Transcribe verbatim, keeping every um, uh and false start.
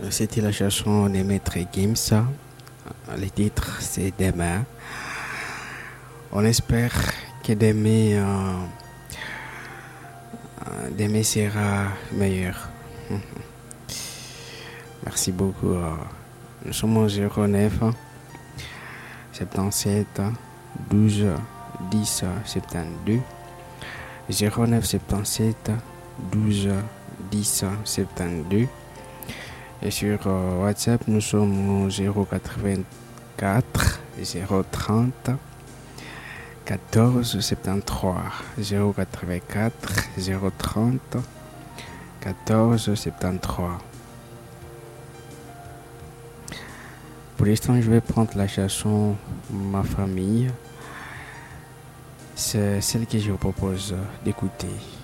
C'était la chanson de Maître Gims. Le titre, c'est Demain. On espère que demain, euh, demain sera meilleur. Merci beaucoup. Nous sommes au zéro neuf soixante-dix-sept douze dix soixante-douze. zéro neuf soixante-dix-sept douze dix soixante-douze. Et sur euh, WhatsApp, nous sommes au zéro quatre-vingt-quatre zéro trente quatorze soixante-treize. zéro quatre-vingt-quatre zéro trente quatorze soixante-treize. Pour l'instant, je vais prendre la chanson Ma famille. C'est celle que je vous propose d'écouter.